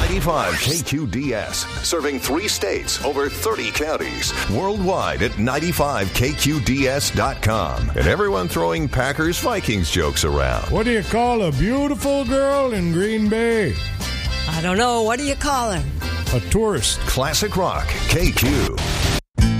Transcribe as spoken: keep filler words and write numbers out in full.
ninety-five K Q D S, serving three states, over thirty counties, worldwide at ninety-five K Q D S dot com. And everyone throwing Packers Vikings jokes around. What do you call a beautiful girl in Green Bay? I don't know. What do you call her? A tourist. Classic Rock, K Q.